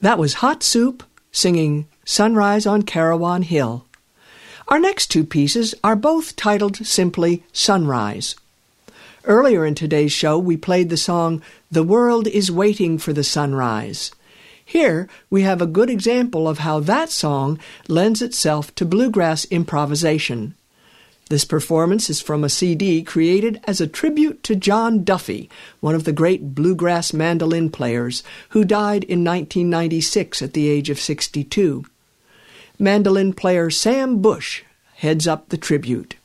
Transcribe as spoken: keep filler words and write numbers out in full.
That was Hot Soup singing Sunrise on Carawan Hill. Our next two pieces are both titled simply Sunrise. Earlier in today's show, we played the song The World is Waiting for the Sunrise. Here, we have a good example of how that song lends itself to bluegrass improvisation. This performance is from a C D created as a tribute to John Duffy, one of the great bluegrass mandolin players, who died in nineteen ninety-six at the age of sixty-two. Mandolin player Sam Bush heads up the tribute.